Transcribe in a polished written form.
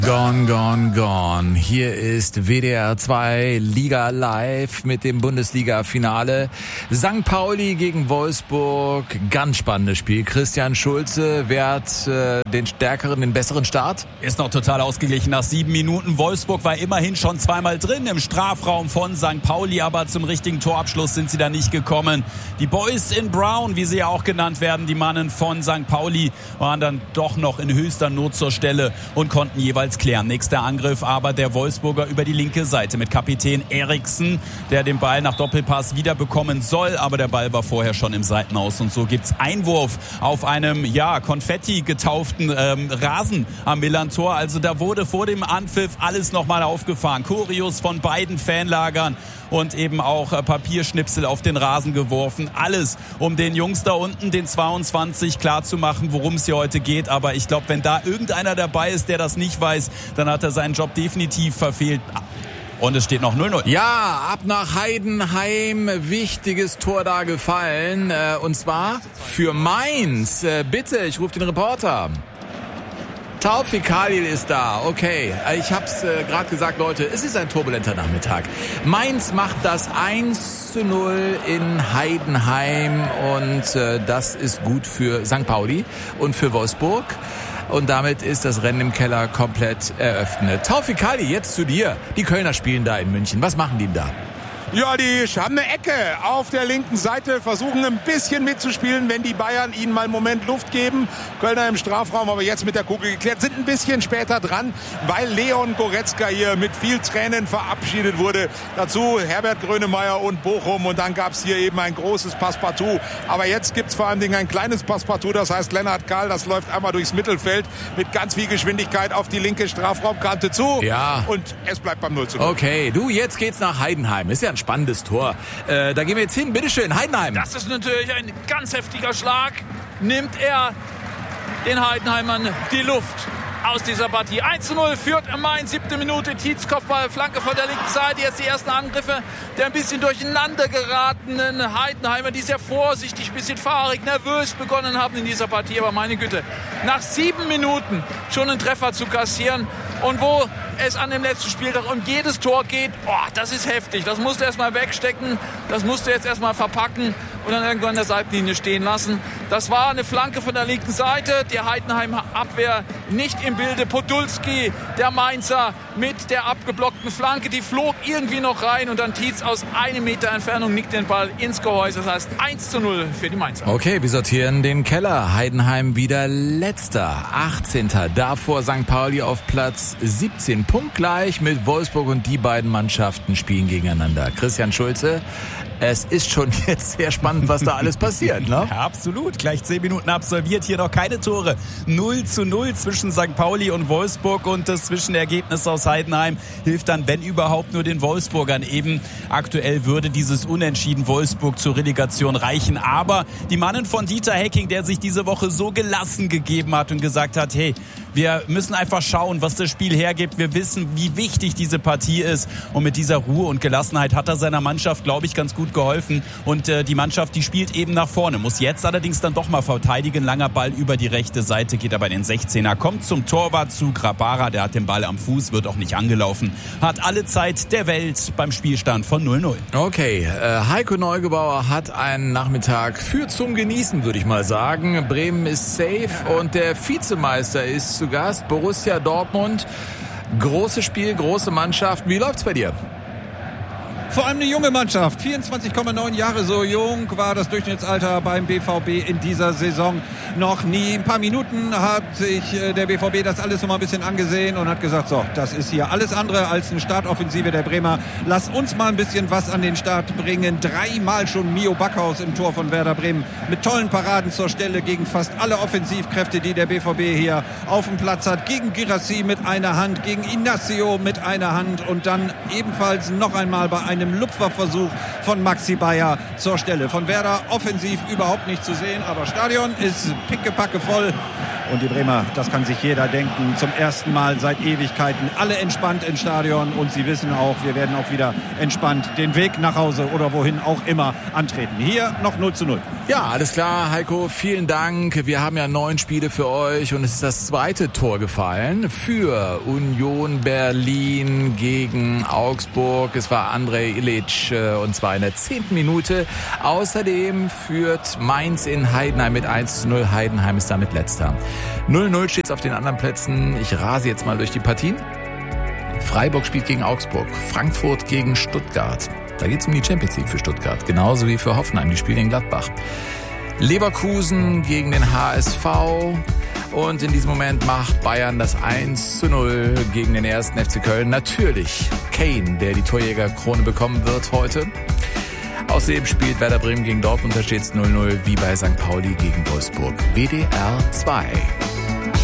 Gone, gone, gone. Hier ist WDR 2 Liga Live mit dem Bundesliga-Finale. St. Pauli gegen Wolfsburg. Ganz spannendes Spiel. Christian Schulze, wer hat den besseren Start? Ist noch total ausgeglichen nach 7 Minuten. Wolfsburg war immerhin schon zweimal drin im Strafraum von St. Pauli, aber zum richtigen Torabschluss sind sie da nicht gekommen. Die Boys in Brown, wie sie ja auch genannt werden, die Mannen von St. Pauli, waren dann doch noch in höchster Not zur Stelle und konnten jeweils klären. Nächster Angriff aber der Wolfsburger über die linke Seite mit Kapitän Eriksen, der den Ball nach Doppelpass wiederbekommen soll, aber der Ball war vorher schon im Seitenaus und so gibt's Einwurf auf einem Konfetti getauften Rasen am Millantor. Also da wurde vor dem Anpfiff alles nochmal aufgefahren. Choreos von beiden Fanlagern und eben auch Papierschnipsel auf den Rasen geworfen. Alles, um den Jungs da unten, den 22, klarzumachen, worum es hier heute geht. Aber ich glaube, wenn da irgendeiner dabei ist, der das nicht weiß, dann hat er seinen Job definitiv verfehlt. Und es steht noch 0-0. Ja, ab nach Heidenheim. Wichtiges Tor da gefallen. Und zwar für Mainz. Bitte, ich rufe den Reporter. Taufik Khalil ist da, okay. Ich hab's gerade gesagt, Leute, es ist ein turbulenter Nachmittag. Mainz macht das 1:0 in Heidenheim und das ist gut für St. Pauli und für Wolfsburg. Und damit ist das Rennen im Keller komplett eröffnet. Taufik Khalil, jetzt zu dir. Die Kölner spielen da in München. Was machen die denn da? Ja, die haben eine Ecke auf der linken Seite, versuchen ein bisschen mitzuspielen, wenn die Bayern ihnen mal einen Moment Luft geben. Kölner im Strafraum, aber jetzt mit der Kugel geklärt, sind ein bisschen später dran, weil Leon Goretzka hier mit viel Tränen verabschiedet wurde. Dazu Herbert Grönemeyer und Bochum und dann gab es hier eben ein großes Passepartout. Aber jetzt gibt es vor allem ein kleines Passepartout, das heißt Lennart Kahl, das läuft einmal durchs Mittelfeld mit ganz viel Geschwindigkeit auf die linke Strafraumkante zu. Ja. Und es bleibt beim 0:0. Okay, jetzt geht's nach Heidenheim. Ist ja ein spannendes Tor. Da gehen wir jetzt hin. Bitteschön, Heidenheim. Das ist natürlich ein ganz heftiger Schlag. Nimmt er den Heidenheimern die Luft aus dieser Partie. 1:0 führt Mainz, 7. Minute. Tietz Kopfball, Flanke von der linken Seite. Jetzt die ersten Angriffe der ein bisschen durcheinander geratenen Heidenheimer, die sehr vorsichtig, ein bisschen fahrig, nervös begonnen haben in dieser Partie. Aber meine Güte, nach 7 Minuten schon einen Treffer zu kassieren und wo es an dem letzten Spieltag um jedes Tor geht, das ist heftig. Das musst du erstmal wegstecken, das musst du jetzt erstmal verpacken und dann irgendwo an der Seitenlinie stehen lassen. Das war eine Flanke von der linken Seite, die Heidenheimer Abwehr nicht im Bilde. Podolski, der Mainzer, mit der abgeblockten Flanke, die flog irgendwie noch rein und dann Tietz aus 1 Meter Entfernung nickt den Ball ins Gehäuse. Das heißt 1:0 für die Mainzer. Okay, wir sortieren den Keller. Heidenheim wieder letzter, 18. Davor St. Pauli auf Platz 17. Punktgleich mit Wolfsburg und die beiden Mannschaften spielen gegeneinander. Christian Schulze, es ist schon jetzt sehr spannend, was da alles passiert, ne? Ja, absolut. Gleich 10 Minuten absolviert. Hier noch keine Tore. 0:0 zwischen St. Pauli und Wolfsburg und das Zwischenergebnis aus Heidenheim hilft dann, wenn überhaupt, nur den Wolfsburgern eben. Aktuell würde dieses Unentschieden Wolfsburg zur Relegation reichen. Aber die Mannen von Dieter Hecking, der sich diese Woche so gelassen gegeben hat und gesagt hat, hey, wir müssen einfach schauen, was das Spiel hergibt. Wir wissen, wie wichtig diese Partie ist. Und mit dieser Ruhe und Gelassenheit hat er seiner Mannschaft, glaube ich, ganz gut geholfen. Und die Mannschaft, die spielt eben nach vorne. Muss jetzt allerdings dann doch mal verteidigen. Langer Ball über die rechte Seite, geht aber in den 16er. Kommt zum Torwart zu Grabara. Der hat den Ball am Fuß, wird auch nicht angelaufen. Hat alle Zeit der Welt beim Spielstand von 0:0. Okay, Heiko Neugebauer hat einen Nachmittag für zum Genießen, würde ich mal sagen. Bremen ist safe und der Vizemeister ist zu Gast, Borussia Dortmund. Großes Spiel, große Mannschaft. Wie läuft's bei dir? Vor allem eine junge Mannschaft. 24,9 Jahre, so jung war das Durchschnittsalter beim BVB in dieser Saison noch nie. Ein paar Minuten hat sich der BVB das alles noch mal ein bisschen angesehen und hat gesagt, so, das ist hier alles andere als eine Startoffensive der Bremer. Lass uns mal ein bisschen was an den Start bringen. 3-mal schon Mio Backhaus im Tor von Werder Bremen mit tollen Paraden zur Stelle gegen fast alle Offensivkräfte, die der BVB hier auf dem Platz hat. Gegen Guirassy mit einer Hand, gegen Inacio mit einer Hand und dann ebenfalls noch einmal bei einem Lupferversuch von Maxi Bayer zur Stelle. Von Werder offensiv überhaupt nicht zu sehen, aber Stadion ist pickepacke voll Und die Bremer, das kann sich jeder denken, zum ersten Mal seit Ewigkeiten alle entspannt ins Stadion. Und sie wissen auch, wir werden auch wieder entspannt den Weg nach Hause oder wohin auch immer antreten. Hier noch 0:0. Ja, alles klar, Heiko, vielen Dank. Wir haben ja 9 Spiele für euch und es ist das zweite Tor gefallen für Union Berlin gegen Augsburg. Es war Andrej Ilić und zwar in der 10. Minute. Außerdem führt Mainz in Heidenheim mit 1:0. Heidenheim ist damit letzter. 0:0 steht es auf den anderen Plätzen. Ich rase jetzt mal durch die Partien. Freiburg spielt gegen Augsburg. Frankfurt gegen Stuttgart. Da geht es um die Champions League für Stuttgart. Genauso wie für Hoffenheim. Die spielen in Gladbach. Leverkusen gegen den HSV. Und in diesem Moment macht Bayern das 1:0 gegen den 1. FC Köln. Natürlich Kane, der die Torjägerkrone bekommen wird heute. Außerdem spielt Werder Bremen gegen Dortmund. Da steht es 0:0 wie bei St. Pauli gegen Wolfsburg. WDR 2.